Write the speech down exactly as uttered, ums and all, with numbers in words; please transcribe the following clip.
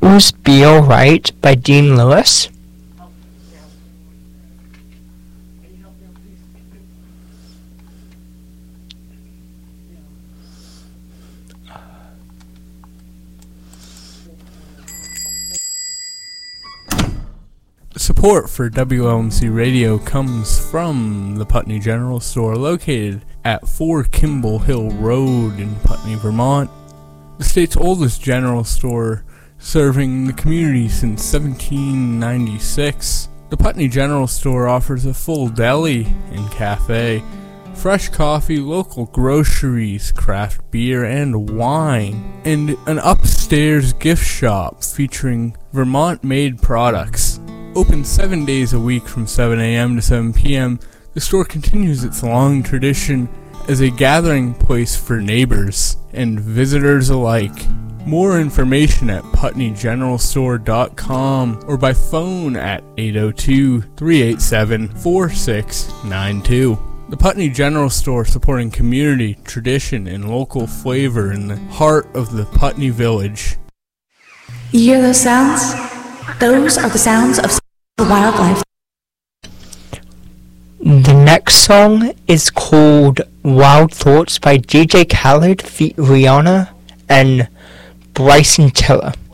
was Be Alright by Dean Lewis. Support for W L M C Radio comes from the Putney General Store, located at four Kimball Hill Road in Putney, Vermont. The state's oldest general store, serving the community since seventeen ninety-six. The Putney General Store offers a full deli and cafe, fresh coffee, local groceries, craft beer and wine, and an upstairs gift shop featuring Vermont-made products. Open seven days a week from seven a.m. to seven p.m., the store continues its long tradition as a gathering place for neighbors and visitors alike. More information at putney general store dot com or by phone at eight oh two, three eight seven, four six nine two. The Putney General Store, supporting community, tradition, and local flavor in the heart of the Putney Village. You hear those sounds? Those are the sounds of wildlife. The next song is called Wild Thoughts by D J Khaled feat. Rihanna and Bryson Tiller.